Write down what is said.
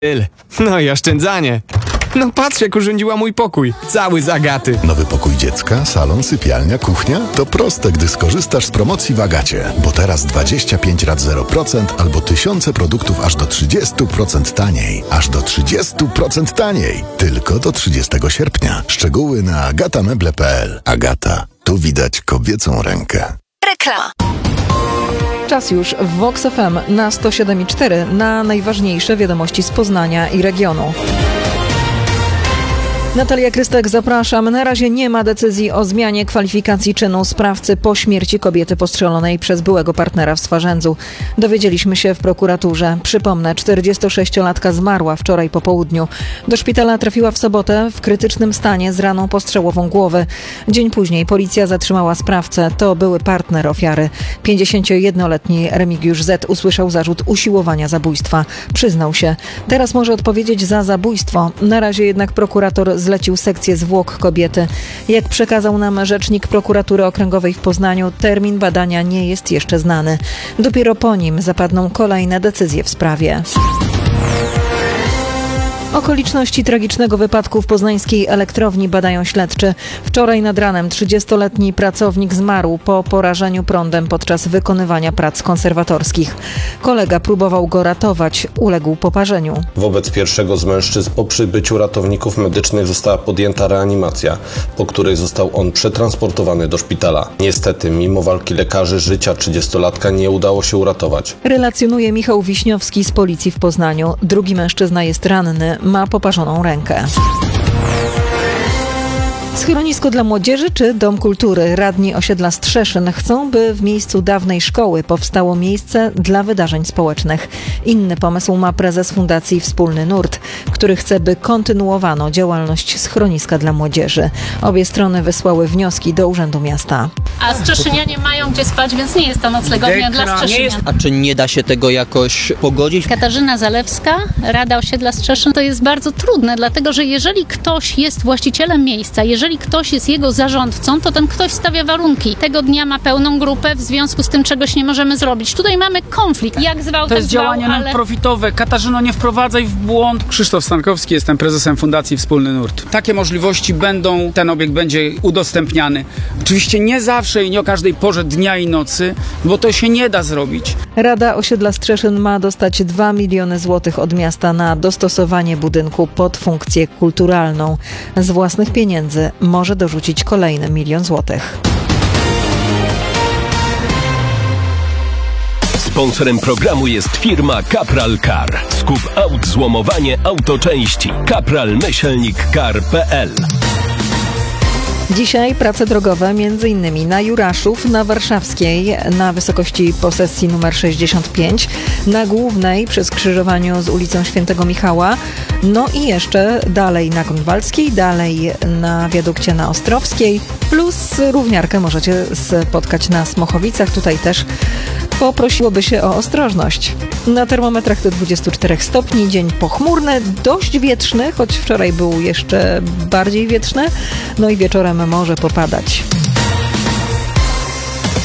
No i oszczędzanie. No patrz, jak urządziła mój pokój. Cały z Agaty. Nowy pokój dziecka, salon, sypialnia, kuchnia? To proste, gdy skorzystasz z promocji w Agacie. Bo teraz 25 rat 0% albo tysiące produktów aż do 30% taniej. Aż do 30% taniej. Tylko do 30 sierpnia. Szczegóły na agatameble.pl. Agata. Tu widać kobiecą rękę. Reklama. Czas już w Vox FM na 107,4 na najważniejsze wiadomości z Poznania i regionu. Natalia Krystek, zapraszam. Na razie nie ma decyzji o zmianie kwalifikacji czynu sprawcy po śmierci kobiety postrzelonej przez byłego partnera w Swarzędzu. Dowiedzieliśmy się w prokuraturze. Przypomnę, 46-latka zmarła wczoraj po południu. Do szpitala trafiła w sobotę w krytycznym stanie z raną postrzałową głowy. Dzień później policja zatrzymała sprawcę. To były partner ofiary. 51-letni Remigiusz Z. usłyszał zarzut usiłowania zabójstwa. Przyznał się. Teraz może odpowiedzieć za zabójstwo. Na razie jednak prokurator zlecił sekcję zwłok kobiety. Jak przekazał nam rzecznik prokuratury okręgowej w Poznaniu, termin badania nie jest jeszcze znany. Dopiero po nim zapadną kolejne decyzje w sprawie. Okoliczności tragicznego wypadku w poznańskiej elektrowni badają śledczy. Wczoraj nad ranem 30-letni pracownik zmarł po porażeniu prądem podczas wykonywania prac konserwatorskich. Kolega próbował go ratować, uległ poparzeniu. Wobec pierwszego z mężczyzn po przybyciu ratowników medycznych została podjęta reanimacja, po której został on przetransportowany do szpitala. Niestety, mimo walki lekarzy, życia 30-latka nie udało się uratować. Relacjonuje Michał Wiśniowski z policji w Poznaniu. Drugi mężczyzna jest ranny. Ma poparzoną rękę. Schronisko dla młodzieży czy Dom Kultury? Radni osiedla Strzeszyn chcą, by w miejscu dawnej szkoły powstało miejsce dla wydarzeń społecznych. Inny pomysł ma prezes Fundacji Wspólny Nurt, który chce, by kontynuowano działalność schroniska dla młodzieży. Obie strony wysłały wnioski do Urzędu Miasta. A Strzeszynianie mają gdzie spać, więc nie jest to noclegownia dla Strzeszynian. A czy nie da się tego jakoś pogodzić? Katarzyna Zalewska, Rada Osiedla Strzeszyn, to jest bardzo trudne, dlatego że jeżeli ktoś jest właścicielem miejsca, jeżeli ktoś jest jego zarządcą, to ten ktoś stawia warunki. Tego dnia ma pełną grupę, w związku z tym czegoś nie możemy zrobić. Tutaj mamy konflikt. Jak zwał, to jest działanie non-profitowe. Katarzyno, nie wprowadzaj w błąd. Krzysztof Stankowski, jestem prezesem Fundacji Wspólny Nurt. Takie możliwości będą, ten obiekt będzie udostępniany. Oczywiście nie zawsze i nie o każdej porze dnia i nocy, bo to się nie da zrobić. Rada Osiedla Strzeszyn ma dostać 2 miliony złotych od miasta na dostosowanie budynku pod funkcję kulturalną. Z własnych pieniędzy może dorzucić kolejny 1 milion złotych. Sponsorem programu jest firma Capral Car. Skup aut, złomowanie, autoczęści. Capral-car.pl. Dzisiaj prace drogowe m.in. na Juraszów, na Warszawskiej, na wysokości posesji numer 65, na Głównej przy skrzyżowaniu z ulicą Świętego Michała, no i jeszcze dalej na Grunwaldzkiej, dalej na wiadukcie na Ostrowskiej, plus równiarkę możecie spotkać na Smochowicach. Tutaj też poprosiłoby się o ostrożność. Na termometrach do 24 stopni, dzień pochmurny, dość wietrzny, choć wczoraj był jeszcze bardziej wietrzny, no i wieczorem może popadać.